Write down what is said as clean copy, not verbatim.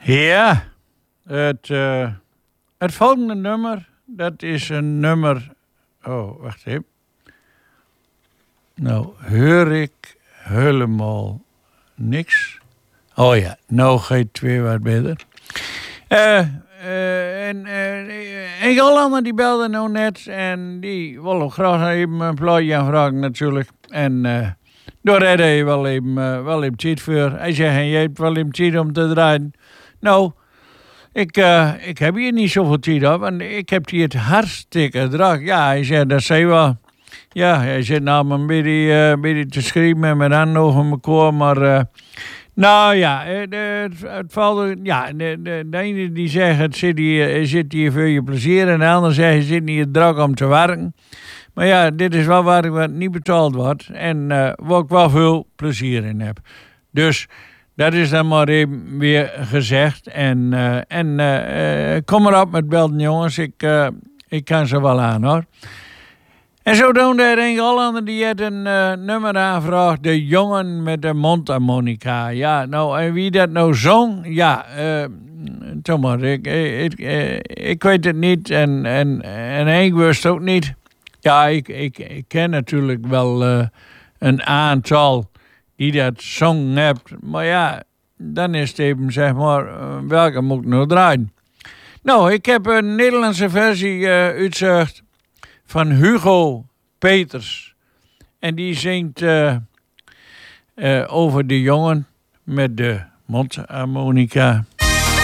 Ja, het volgende nummer, dat is een nummer... Oh, wacht even. Nou, hoor ik helemaal niks. Oh ja, nou ga je twee wat beter. En Jolanda die belde nou net en die wil ook graag even een plaatje aanvragen natuurlijk. En daar had hij wel even tijd voor. Hij zei, je hebt wel even tijd om te draaien. Nou, ik heb hier niet zoveel tijd op, want ik heb hier het hartstikke druk. Ja, hij zei, dat zei wel. Ja, hij zit nou een beetje te schrijven met mijn handen over mijn koor, maar... nou ja, het valt... Ja, de ene die zegt, het zit hier voor je plezier. En de ander zegt, je zit hier druk om te werken. Maar ja, dit is wel waar ik niet betaald wordt. En waar ik wel veel plezier in heb. Dus dat is dan maar even weer gezegd. En kom erop met belden, jongens. Ik kan ze wel aan, hoor. En zo doen er een Hollander die had een nummer aanvraagd. De jongen met de mondharmonica. Ja, nou, en wie dat nou zong? Ja, Thomas, ik weet het niet. En ik wist ook niet. Ja, ik ken natuurlijk wel een aantal die dat zong hebt. Maar ja, dan is het even, zeg maar, welke moet ik nou draaien? Nou, ik heb een Nederlandse versie uitgezocht van Hugo Peters. En die zingt over de jongen met de mondharmonica.